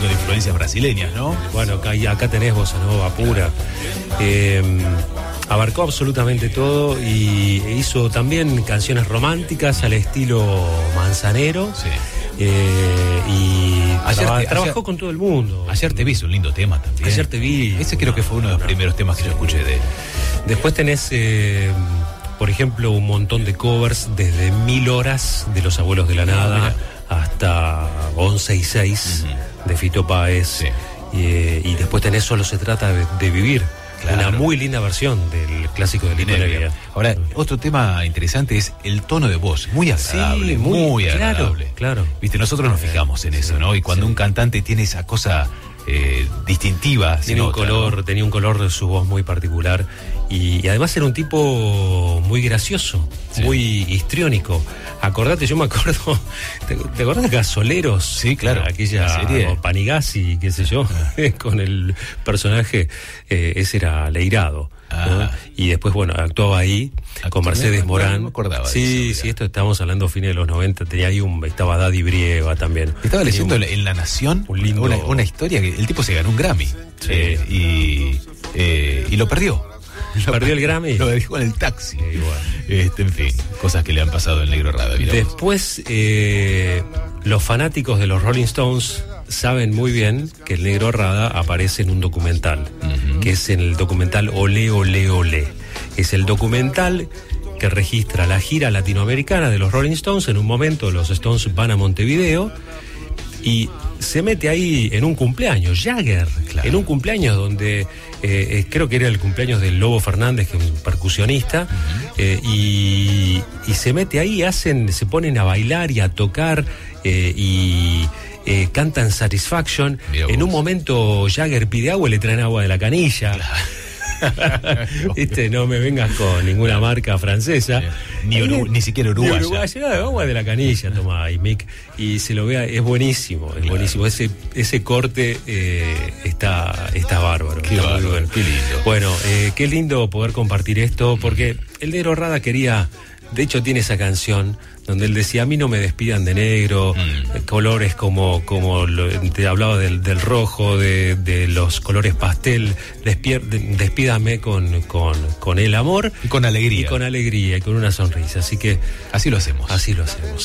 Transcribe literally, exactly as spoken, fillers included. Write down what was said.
con influencias brasileñas, ¿no? Bueno, acá, acá tenés bossa nova pura. Eh, abarcó absolutamente todo y hizo también canciones románticas al estilo Manzanero. Sí. Eh, y ayer traba, te, trabajó ayer, con todo el mundo. Ayer te vi, es un lindo tema también. Ayer te vi. Ese creo que fue uno de los primeros temas que yo escuché de él. Después tenés, eh, por ejemplo, un montón de covers desde Mil Horas de Los Abuelos de la Nada ah, hasta once y seis uh-huh. de Fito Páez. Sí. Y, y después tenés Solo se trata de, de vivir. Claro. Una muy linda versión del clásico de Lito Nevia. Ahora, otro tema interesante es el tono de voz, muy agradable, sí, muy, muy agradable. Claro, claro. Viste, nosotros nos fijamos en eso, ¿no? Y cuando sí. un cantante tiene esa cosa eh, distintiva, tiene un nota, color, ¿no? Tenía un color de su voz muy particular y, y además era un tipo muy gracioso, sí. muy histriónico. Acordate, yo me acuerdo, ¿te, te acordás de Gasoleros? Sí, claro. Aquella serie Panigasi, qué sé yo, con el personaje, eh, ese era Leirado. Ah. ¿no? Y después, bueno, actuaba ahí con Mercedes Morán. No me acordaba sí, de eso, sí, esto estábamos hablando fines de los noventa. Tenía ahí un, estaba Daddy Brieva también. Estaba leyendo un, en La Nación un lindo... una, una historia que el tipo se ganó un Grammy. Sí. Eh, y, eh, y lo perdió. Lo perdió el Grammy. Lo dejó en el taxi. Eh, igual. Este, en fin, cosas que le han pasado al Negro Rada. Después, eh, los fanáticos de los Rolling Stones saben muy bien que el Negro Rada aparece en un documental, uh-huh. que es en el documental Olé, Olé, Olé. Es el documental que registra la gira latinoamericana de los Rolling Stones. En un momento los Stones van a Montevideo y se mete ahí en un cumpleaños, Jagger, claro. en un cumpleaños donde eh, creo que era el cumpleaños del Lobo Fernández, que es un percusionista, uh-huh. eh, y, y se mete ahí, hacen, se ponen a bailar y a tocar eh, y eh, cantan Satisfaction. En un momento Jagger pide agua y le traen agua de la canilla. Claro. Este, no me vengas con ninguna marca francesa, ni, Uru, ni siquiera uruguaya. Ni uruguaya, agua de la canilla, toma ahí, Mick, y se lo vea, es buenísimo, es claro. buenísimo. Ese, ese corte eh, está, está bárbaro. Qué está bárbaro, muy bueno. Qué lindo. Bueno, eh, qué lindo poder compartir esto, porque el Negro Rada quería, de hecho tiene esa canción donde él decía, a mí no me despidan de negro, mm. colores como, como lo, te hablaba del, del rojo, de, de los colores pastel, despier, de, despídame con, con, con el amor. Y con alegría. Y con alegría, y con una sonrisa. Así que así lo hacemos. Así lo hacemos.